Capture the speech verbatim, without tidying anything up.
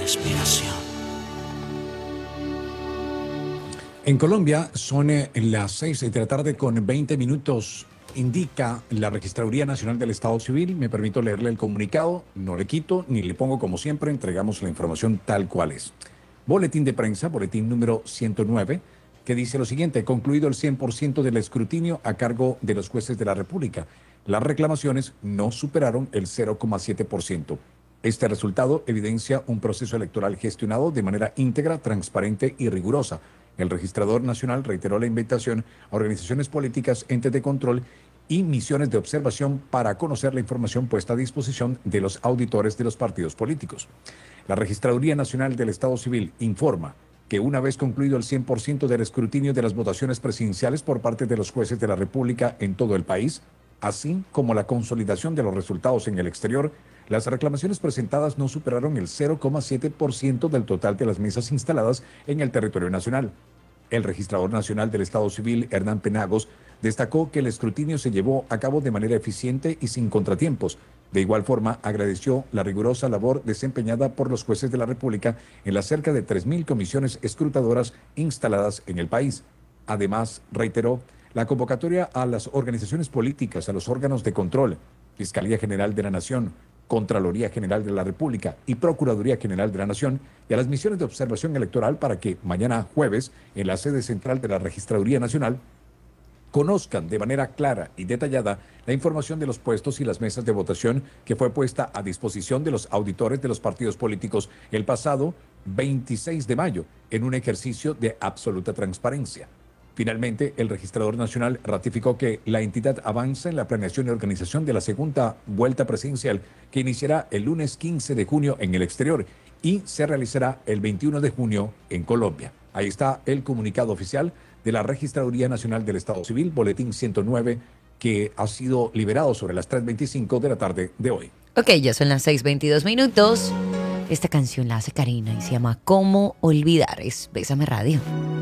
respiración. En Colombia son eh, las seis de la tarde con veinte minutos. Indica la Registraduría Nacional del Estado Civil. Me permito leerle el comunicado. No le quito ni le pongo como siempre. Entregamos la información tal cual es. Boletín de prensa, boletín número ciento nueve, que dice lo siguiente: concluido el cien por ciento del escrutinio a cargo de los jueces de la República. Las reclamaciones no superaron el cero coma siete por ciento. Este resultado evidencia un proceso electoral gestionado de manera íntegra, transparente y rigurosa. El registrador nacional reiteró la invitación a organizaciones políticas, entes de control y misiones de observación para conocer la información puesta a disposición de los auditores de los partidos políticos. La Registraduría Nacional del Estado Civil informa que una vez concluido el cien por ciento del escrutinio de las votaciones presidenciales por parte de los jueces de la República en todo el país, así como la consolidación de los resultados en el exterior, las reclamaciones presentadas no superaron el cero coma siete por ciento del total de las mesas instaladas en el territorio nacional. El registrador nacional del Estado Civil, Hernán Penagos, destacó que el escrutinio se llevó a cabo de manera eficiente y sin contratiempos. De igual forma, agradeció la rigurosa labor desempeñada por los jueces de la República en las cerca de tres mil comisiones escrutadoras instaladas en el país. Además, reiteró la convocatoria a las organizaciones políticas, a los órganos de control, Fiscalía General de la Nación, Contraloría General de la República y Procuraduría General de la Nación, y a las misiones de observación electoral para que mañana jueves, en la sede central de la Registraduría Nacional, conozcan de manera clara y detallada la información de los puestos y las mesas de votación que fue puesta a disposición de los auditores de los partidos políticos el pasado veintiséis de mayo, en un ejercicio de absoluta transparencia. Finalmente, el registrador nacional ratificó que la entidad avanza en la planeación y organización de la segunda vuelta presidencial, que iniciará el lunes quince de junio en el exterior y se realizará el veintiuno de junio en Colombia. Ahí está el comunicado oficial de la Registraduría Nacional del Estado Civil, boletín ciento nueve, que ha sido liberado sobre las tres veinticinco de la tarde de hoy. Ok, ya son las seis veintidós minutos. Esta canción la hace Karina y se llama ¿Cómo olvidar? Es Bésame Radio.